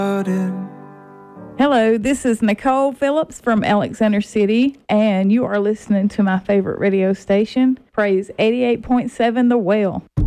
Hello, this is Nicole Phillips from Alexander City, and you are listening to my favorite radio station, Praise 88.7 The Well.